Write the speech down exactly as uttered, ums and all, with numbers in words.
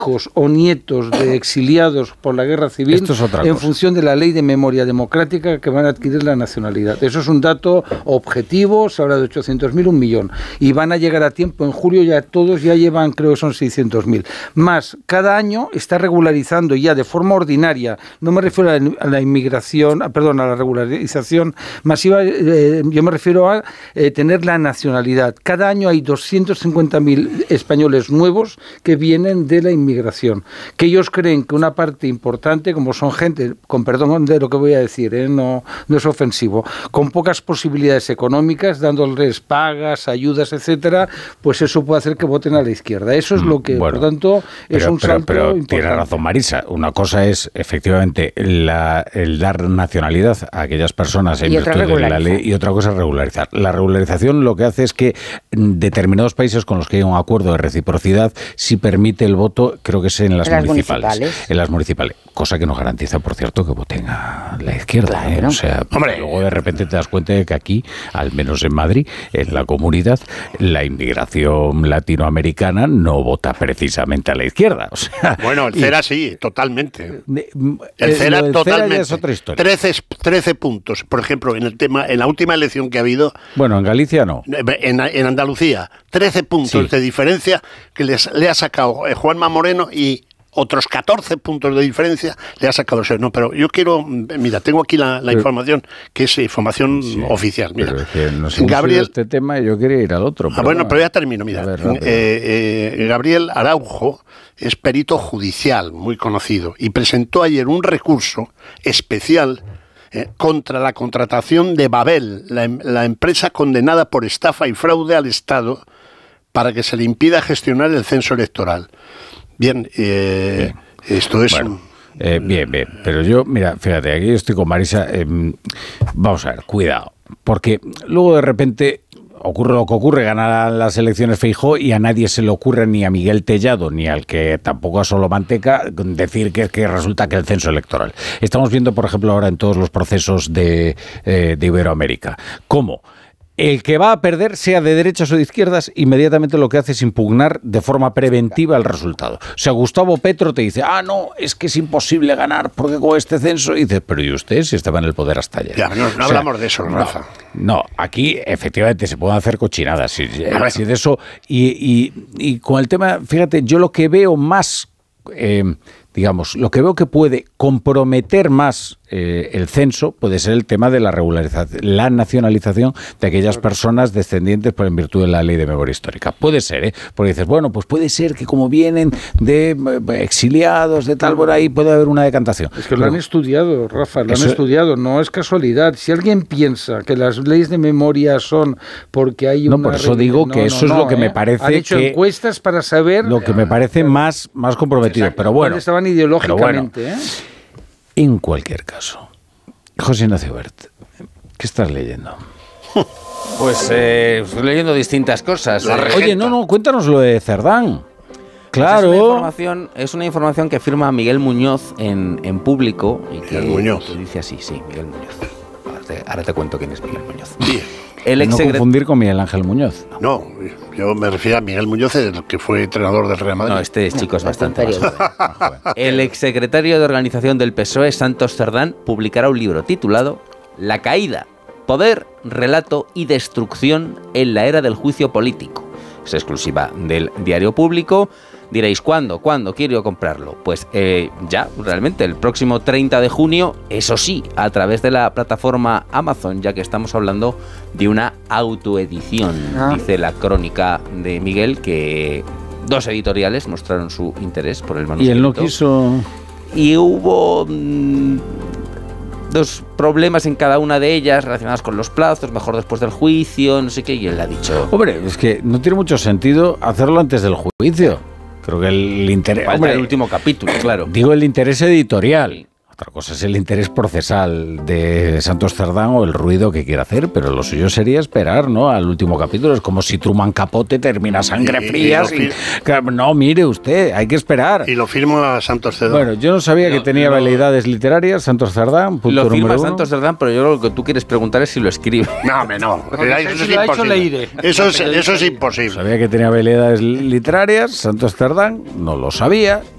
hijos o nietos de exiliados por la guerra civil Esto es otra en cosa. función de la ley de memoria democrática que van a adquirir la nacionalidad. Eso es un dato objetivo, se habla de ochocientos mil, un millón. Y van a llegar a tiempo, en julio ya todos ya llevan, creo que son seiscientos mil. Más, cada año está regularizando ya de forma ordinaria, no me refiero a la, a la inmigración, a, perdón, a la regularización masiva, eh, yo me refiero a eh, tener la nacionalidad. Cada año hay doscientos cincuenta mil españoles nuevos que vienen de la inmigración, que ellos creen que una parte importante, como son gente, con perdón de lo que voy a decir, ¿eh? no, no es ofensivo, con pocas posibilidades económicas, dándoles pagas, ayudas, etcétera, pues eso puede hacer que voten a la izquierda. Eso es lo que, bueno, por tanto, es pero, un pero, salto pero importante. tiene razón Marisa, una cosa es efectivamente la, el dar nacionalidad a aquellas personas en Y otra virtud de la regularizar. ley y otra cosa es regularizar. La regularización lo que hace es que determinados países con los que hay un acuerdo de reciprocidad sí permite el voto, creo que es en las, En las municipales, municipales. en las municipales, cosa que no garantiza, por cierto, que voten a la izquierda. Claro. ¿eh? O sea, Hombre. luego de repente te das cuenta de que aquí, al menos en Madrid, en la comunidad, la inmigración latinoamericana no vota precisamente a la izquierda. O sea, Bueno, el y- CERA sí, totalmente. de- El eh, CERA lo del totalmente. ya es otra historia. trece, trece puntos, por ejemplo, en el tema, en la última elección que ha habido, Bueno, en Galicia no. en, en Andalucía, trece puntos Sí. de diferencia que les, le ha sacado eh, Juanma Moreno y otros catorce puntos de diferencia le ha sacado Sergio. No, pero yo quiero, mira, tengo aquí la, la Pero, información que es información sí, oficial. Mira, Pero es que nos hemos Gabriel, ido a este tema y yo quería ir al otro. Ah, bueno, pero ya termino. Mira, A ver, rápido. eh, eh, Gabriel Araujo es perito judicial muy conocido y presentó ayer un recurso especial eh, contra la contratación de Babel, la, em- la empresa condenada por estafa y fraude al Estado para que se le impida gestionar el censo electoral. Bien, eh, Bien. esto es... Bueno, un- eh, bien, bien. Pero yo, mira, fíjate, aquí estoy con Marisa. eh, vamos a ver, cuidado. Porque luego de repente ocurre lo que ocurre, ganan las elecciones Feijóo y a nadie se le ocurre, ni a Miguel Tellado, ni al que tampoco a Solo Manteca, decir que, que resulta que el censo electoral. Estamos viendo, por ejemplo, ahora en todos los procesos de, eh, de Iberoamérica, cómo el que va a perder, sea de derechas o de izquierdas, inmediatamente lo que hace es impugnar de forma preventiva el resultado. O sea, Gustavo Petro te dice, ah, no, es que es imposible ganar porque con este censo, y dices, pero ¿y usted si estaba en el poder hasta ayer? Ya, no, no O sea, hablamos de eso, no, Rafa. No, aquí efectivamente se pueden hacer cochinadas, y, ver. y de eso, y, y, y con el tema, fíjate, yo lo que veo más, eh, digamos, lo que veo que puede comprometer más eh, el censo puede ser el tema de la regularización, la nacionalización de aquellas personas descendientes por en virtud de la ley de memoria histórica. Puede ser, ¿eh? Porque dices, bueno, pues puede ser que como vienen de eh, exiliados, de tal, por ahí puede haber una decantación. Es que lo Pero- han estudiado, Rafa, lo Eso- han estudiado, no es casualidad. Si alguien piensa que las leyes de memoria son porque hay No, una... por eso re- digo no, que no, eso es no, lo que ¿eh? me parece Han hecho que- encuestas para saber... Lo que me parece más, más comprometido, Exacto, pero bueno. dónde estaban pero ideológicamente, bueno. ¿eh? En cualquier caso, José Ignacio Bert, ¿qué estás leyendo? Pues eh, estoy leyendo distintas cosas. La Eh, regenta. Oye, no, no, cuéntanos lo de Cerdán. Es una, Claro. información, es una información que firma Miguel Muñoz en, en público. Y que, Miguel Muñoz. que dice así, sí, Miguel Muñoz. Ahora te, ahora te cuento quién es Miguel Muñoz. Sí. El No exsecre- confundir con Miguel Ángel Muñoz. No, yo me refiero a Miguel Muñoz, el que fue entrenador del Real Madrid. No, este chico es bastante más periodista. joven, más joven. El exsecretario de organización del P S O E, Santos Cerdán, publicará un libro titulado La caída, poder, relato y destrucción en la era del juicio político. Es exclusiva del Diario Público. Diréis, ¿cuándo? ¿Cuándo quiero comprarlo? Pues eh, ya, realmente, el próximo treinta de junio, eso sí, a través de la plataforma Amazon, ya que estamos hablando de una autoedición, Ah. dice la crónica de Miguel, que dos editoriales mostraron su interés por el Y manuscrito. él no quiso. Y hubo mm, dos problemas en cada una de ellas relacionadas con los plazos, mejor después del juicio, no sé qué, y él ha dicho... Hombre, es que no tiene mucho sentido hacerlo antes del juicio. Creo que el interés. Falta Hombre, el último capítulo, claro. digo el interés editorial. Otra cosa es el interés procesal de Santos Cerdán o el ruido que quiera hacer, pero lo suyo sería esperar, ¿no? Al último capítulo. Es como si Truman Capote termina Sangre Y- y Fría. lo sin- fir- Claro, no, mire usted, hay que esperar. Y lo firmo a Santos Cerdán. Bueno, yo no sabía que No, tenía no. veleidades literarias, Santos Cerdán, punto Lo firma número uno. Santos Cerdán, pero yo creo que lo que tú quieres preguntar es si lo escribe. No, hombre, no. No, no sé Eso si es lo ha hecho imposible. Leire. Eso es, eso es imposible. Sabía que tenía veleidades literarias, Santos Cerdán, no lo sabía.